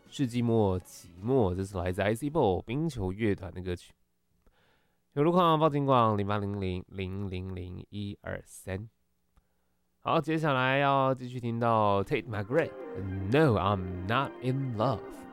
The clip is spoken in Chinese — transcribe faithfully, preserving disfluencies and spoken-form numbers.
世纪末寂寞，这是来自 I C Ball 冰球乐团的歌曲。有路况报警广零八零零零零零一二三。好，接下来要继续听到 Tate McRae，No I'm Not in Love。